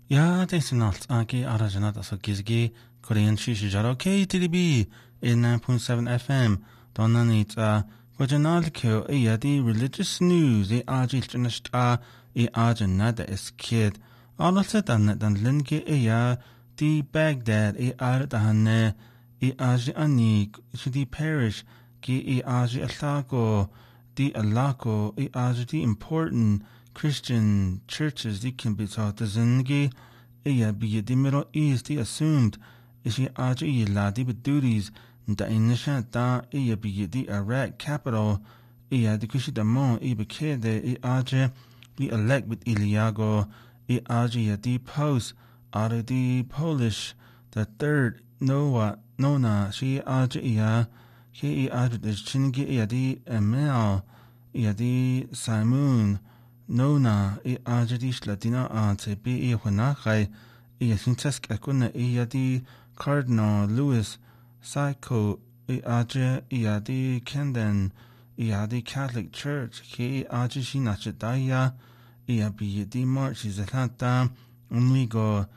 Ja, det är snart. Aki arajanat alltså gizgi Korean shishi jaro KTDB in 9.7 FM. Donanit Kojanalko di religious news ajil chinashta ajanada is kid. Also dan linke di Baghdad ardahan aji ani di parish ki aji alako di alako aji di important Christian churches they can be taught as in be the Middle East they assumed ishi aji ladi with duties da inisha da be the Iraq capital the kushi da mon beke the aji the elect with Iliago aji the post are the Polish the third Nona she aji he aji the chingi the Emil the Simon Nona ajadish Latina ante be hunakai sintask akuna di Cardinal Louis Psycho aje di Kenden di Catholic Church ke aje shinachadaya be di March is Atlanta umligo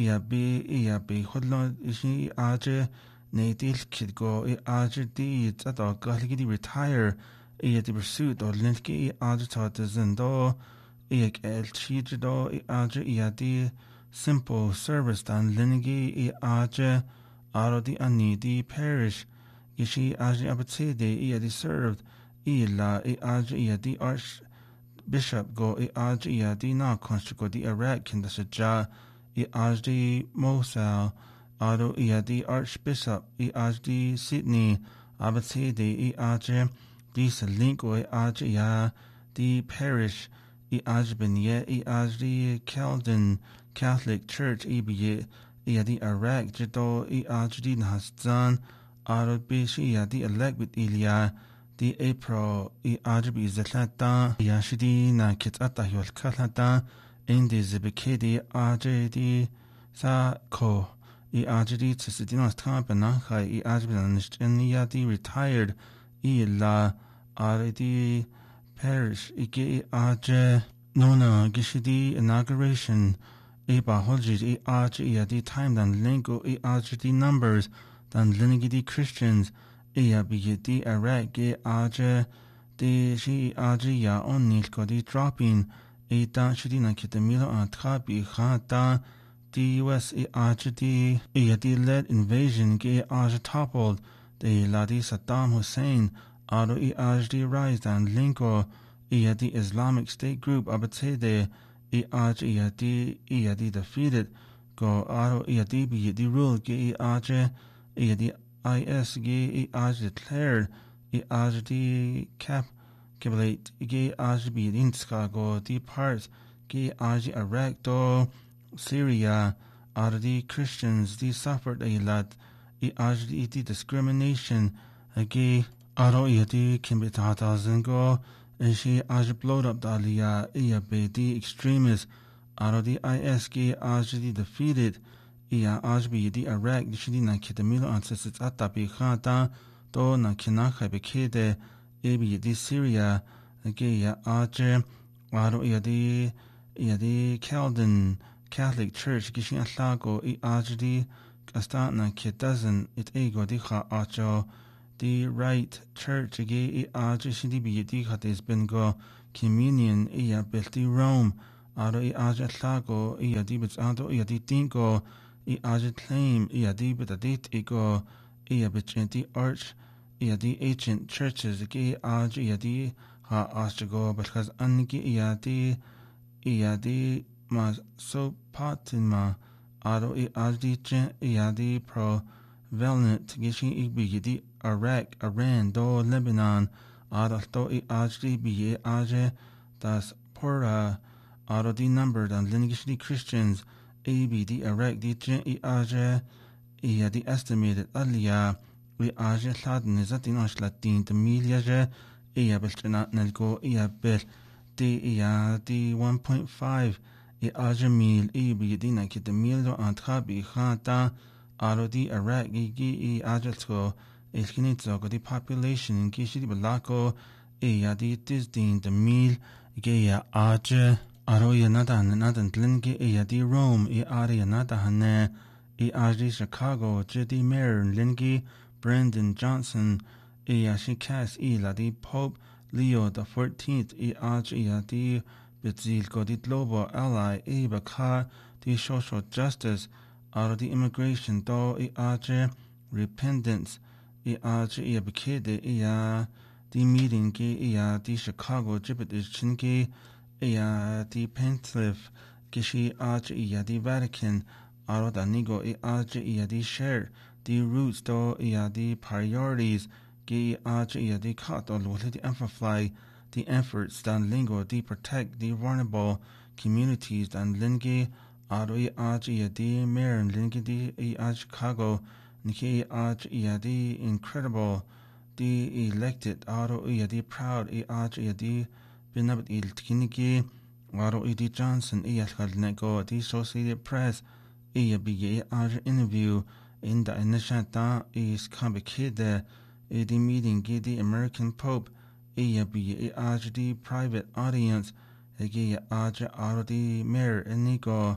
be hodlo ishi aje natil kidgo aje di tata galigi retire the pursuit of Linsky agitators and do el chido the simple service than Linigi age the anidi parish Gishi age abatede the served la age the archbishop go age the na constigo the Iraq in the Saja age the Mosul ado the archbishop the Sydney abatede age This link o the parish benye the Calvin Catholic Church the Iraq jito the Hassan Arabish the elect with Ilya the April be Zatlata Yashidi na Kitata Yol Kalata in the Zibikedi the Sako the Tsidino Tampana the retired la the parish aje nona gishidi inauguration baholji the time than lingo the numbers than linigidi Christians be the Iraq aje the she aje ya onil kodi dropping da shidi na kitamilo antrabi khata the US aje the led invasion aje toppled the Ladi Saddam Hussein aro the rise and linko the Islamic State group abatede the defeated go aro be the rule the IS declared the capitulate be the go the parts Iraq to Syria aro the Christians the suffered a lot the discrimination agi aro the can be tatas go and she blowed up the aliyah the extremists aro the IS the defeated be the Iraq the na kitamilo ancestors atabi khata to na kinaka bekede the Syria agi aro the Calvin Catholic Church gishin atlago the Astana Kitazan it ego diha acho the right church age shindi be diha bengo communion belti Rome aro atlago dibits ado di tingo claim dibit dit ego between arch the ancient churches di ha astrago because aniki di ma so patima aro the pro-violent gishin the Iraq, Iran, do Lebanon, aro to be das pora aro the numbered and lineage Christians the Iraq the the estimated aliyah we laden is that in Latin the milliage belchenat nelgo bel the 1.5 ajamil be dina kitamilo antrabi khata aro the Iraq ajalsko eskinitzo the population in kishi balako the tisdin the mil aje aro yanada nadan tlingi di Rome ari yanada hane ari Chicago di Mayor Lingi Brandon Johnson shikas la di Pope Leo the 14th di Bitzil go di Global Ally baka di social justice aro di immigration do repentance bekede di meeting di Chicago jibit chingi di Pentliff gishi di Vatican aro da nigo di share di roots do di priorities di cut or di amplify the efforts dan lingo di protect the vulnerable communities dan lingi aro di mayor lingi di Chicago niki di incredible di elected aro di proud di binabit iltkiniki aro di Johnson nego di Associated Press bigi interview in the initial is complicated di meeting di American Pope bigi di private audience aro di mayor nego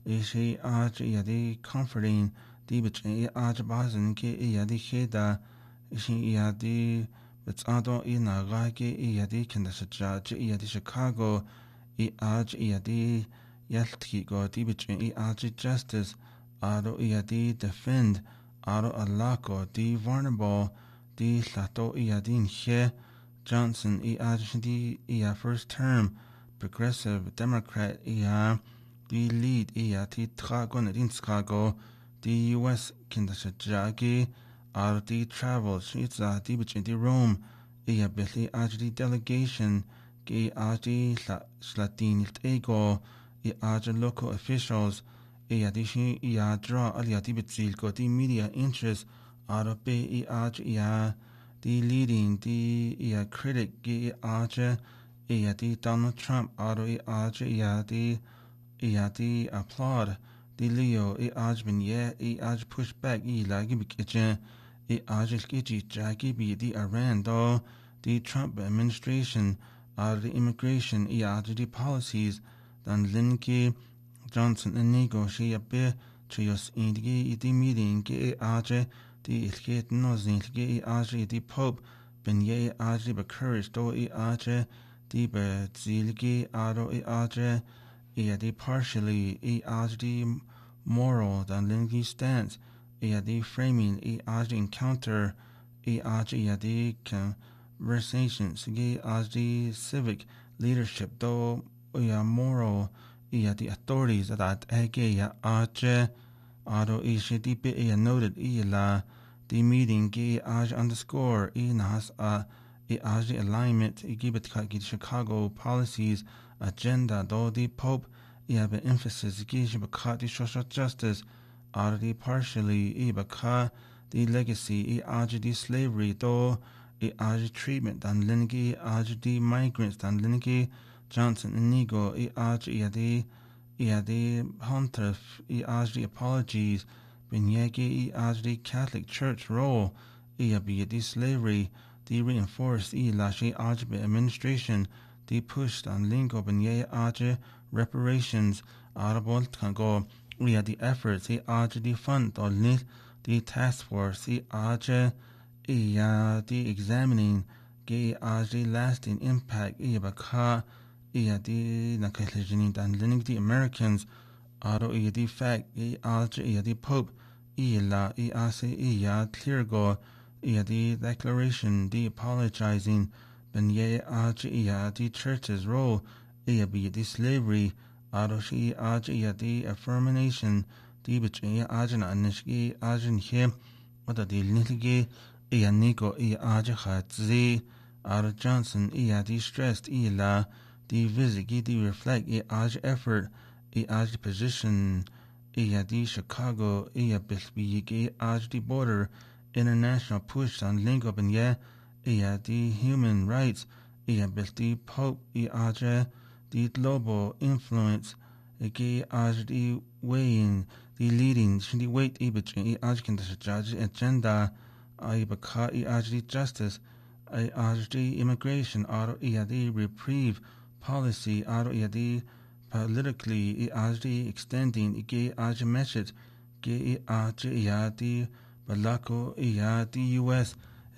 di comforting di bitch bazen di heda di Betzado nagake di Kendasha di Chicago di Yaltki go di bitch justice aro di defend aro alako di vulnerable di lato di nhe Johnson di first term progressive Democrat di lead di trago in Chicago di US Kendasha aro di travel shitza di bitch di Rome belli di delegation di slatin ego local officials di shi draw di bitzil go di media interest aro be di leading di critic di Donald Trump aro di applaud di Leo bin push back lagi bikitchen jagi di Iran do the Trump administration the immigration di policies dan linki Johnson nego be trios indigi di meeting di ilket nozin di Pope ben be courage do di be zilgi aro di partially di moral dan linki stance the framing the encounter the conversations the civic leadership do moral the authorities that aro the noted the meeting underscore nas the alignment gibit Chicago policies agenda do the Pope be emphasis the social justice the partially baka the legacy the slavery do the treatment dan lingi the migrants dan lingi Johnson nego the hunter the apologies binyagi the Catholic Church role be the slavery the reinforced lashi administration the push dan lingo binyagi reparations arabol kango the efforts the fund or the task force the examining the lasting impact baka the nakajinin dan lining the Americans the fact the Pope clear go the declaration the apologizing ben the church's role be the slavery she the affirmation the bitch anishki him what the nitigi nico khatzi Johnson the stressed the visit the reflect effort position the Chicago bisbi the border international push on link up and the human rights the Pope the global influence the weighing the leading the weight between the judge agenda the justice the immigration the reprieve policy the politically extending message the balako the US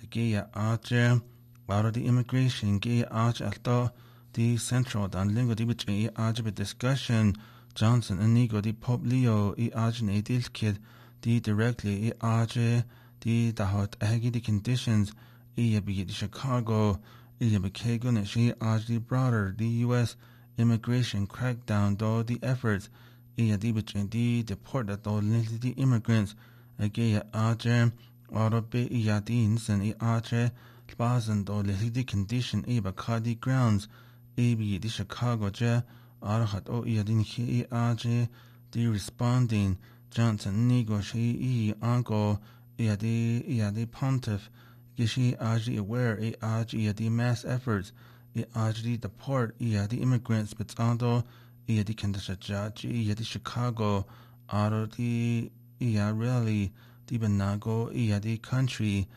out of the immigration alto the central dan lingo di between discussion Johnson and Nigo the Pope Leo native kid the directly the dahot the conditions be the Chicago the broader the US immigration crackdown though the efforts the deport that the immigrants auto be deans and Basen though the condition the grounds the Chicago Arhat the responding Johnson negotiate uncle the pontiff Gishi aware the mass efforts the deport the immigrants but although the condition the Chicago auto the really the Benago the country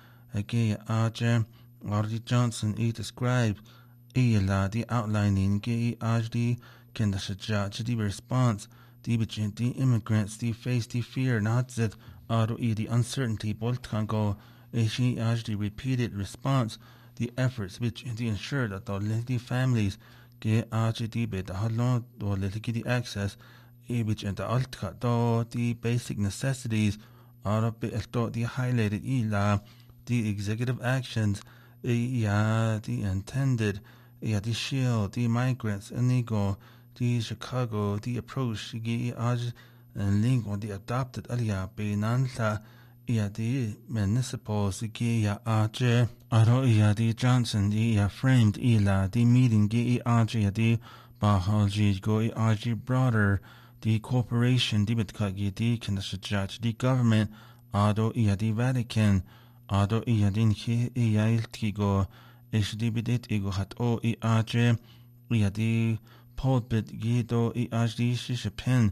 the Johnson described the outlining the the response the immigrants the face the fear not that the uncertainty both can go the repeated response the efforts which ensure that the families get the access which the basic necessities the highlighted the executive actions the intended the shield the migrants and the Chicago the approach and link on the adopted benanta the municipal the Johnson the framed the meeting the broader the corporation the the government the Vatican the the pulpit the shishapen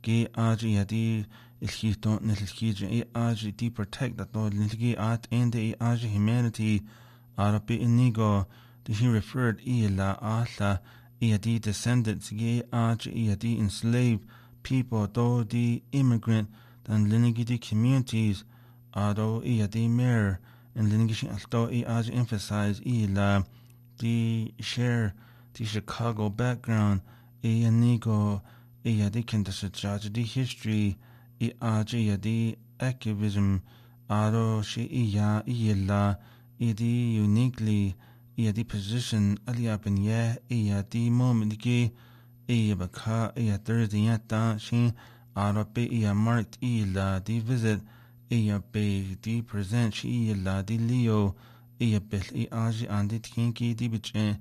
the protect that and the humanity the he referred the descendants the enslaved people the immigrant and the communities the mayor and the emphasize the share the Chicago background the the history the activism the uniquely the position the moment Thursday marked the visit the present the Leo and the kinky the bitch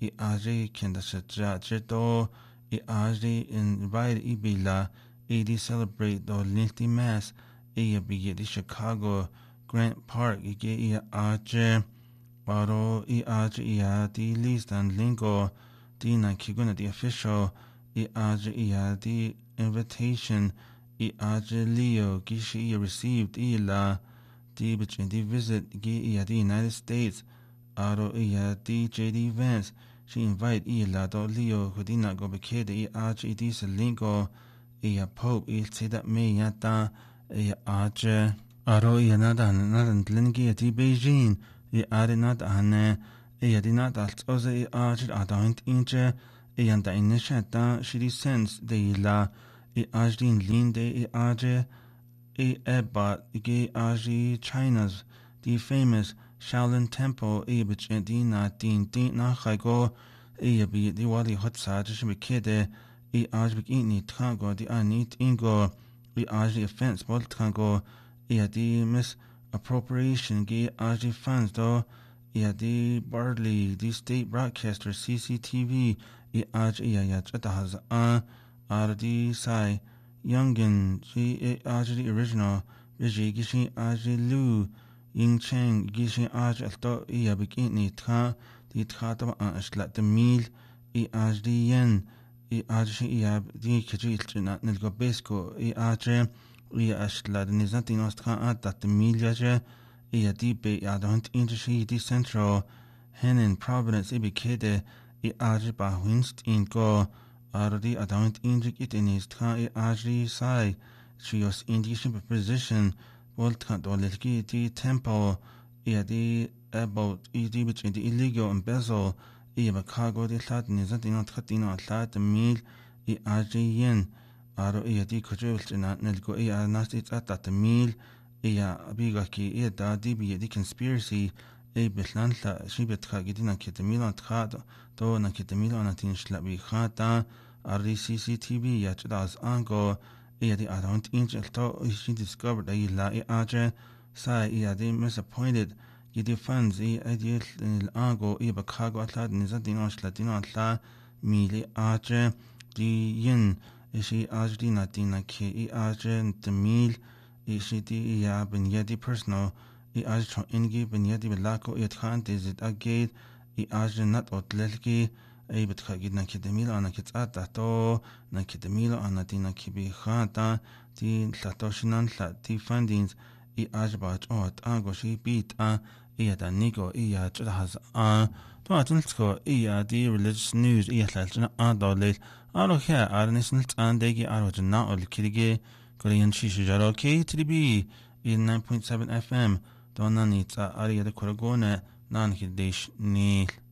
invite the celebrate the Linty Mass the Chicago Grant Park the list and lingo the Nakiguna the official the invitation Leo Gishi received the visit the United States the JD Vance she invite Leo who did not go back the this lingo Pope say that me yata nada lingi the Beijing not did not also don't inch and initiate she sends the la lin de but China's the famous Shaolin Temple which na khaigo be the wali hot sa just be kid ni tango the anit ingo the offense bolt tango the misappropriation funds though the Barley the state broadcaster CCTV the sai Youngin the original Vijay Lu Ying Cheng Gishin alto bikini the ashlat the meal yen the kajil not nilgo besco ashlat nizatin ostka that the meal deep don't intershi the central hen in Providence ibikede ba winst in go Ardi adamant injik it in his tkai ajri sai. Chios indication position. Voltkant olilki ti tempo. Iadi about idi between the illegal embezzle. Iba cargo di lat nizat inot katino atlat mil I ajri yen. Aro iadi kujul ina nelgo iya nastit at mil. Iya bigaki iya dadi bi di conspiracy betlan la shibet khagidi na ketemilo atkhad to na ketemilo na tin shlabi khata ari CCTV ya chdas ango iya di around inch to she discovered ay la aje sa iya di disappointed gidi funds ideal ango iya bakago atlad nizadino shlatino atla mili aje di yin ishi ajdi na tina ke aje temil ishiti ya benyadi personal aj chon ingi benyadi belako yatkan dizit agate aj nat otlelki ay betkagid na kidemilo ana kitsata to na kidemilo ana tina kibi khata ti tlato shinan ti fundings aj bach ot agoshi bit da nigo iya chhaz to atlsko iya di religious news iya tlalchna dolel aro kha arnisnal andegi aro jna ol kirige Korean Shisha KTB in 9.7 FM. Donanitsa Aria de Koragone Nan Hidesh Nil.